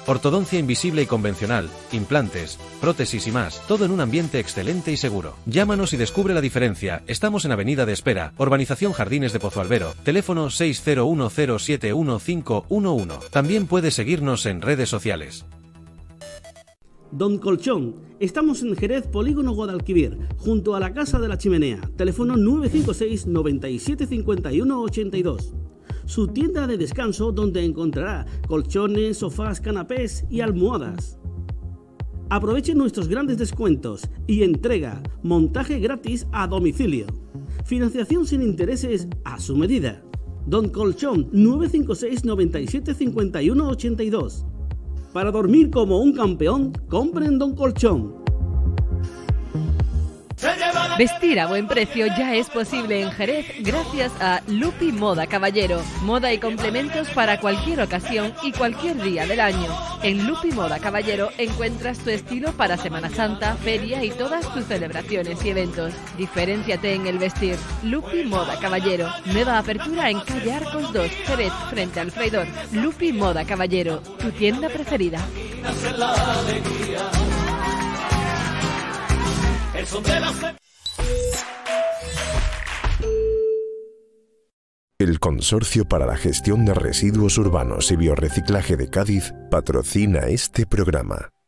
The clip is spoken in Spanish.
ortodoncia invisible y convencional, implantes, prótesis y más, todo en un ambiente excelente y seguro. Llámanos y descubre la diferencia. Estamos en Avenida de Espera, Urbanización Jardines de Pozo Albero, teléfono 601071511. También puedes seguirnos en redes sociales. Don Colchón. Estamos en Jerez, Polígono Guadalquivir, junto a la Casa de la Chimenea. Teléfono 956 97 51 82. Su tienda de descanso donde encontrará colchones, sofás, canapés y almohadas. Aproveche nuestros grandes descuentos y entrega, montaje gratis a domicilio. Financiación sin intereses a su medida. Don Colchón 956 97 51 82. Para dormir como un campeón, compren Don Colchón. Vestir a buen precio ya es posible en Jerez gracias a Lupi Moda Caballero. Moda y complementos para cualquier ocasión y cualquier día del año. En Lupi Moda Caballero encuentras tu estilo para Semana Santa, feria y todas tus celebraciones y eventos. Diferénciate en el vestir. Lupi Moda Caballero. Nueva apertura en calle Arcos 2, Jerez, frente al Freidor. Lupi Moda Caballero, tu tienda preferida. El Consorcio para la Gestión de Residuos Urbanos y Biorreciclaje de Cádiz patrocina este programa.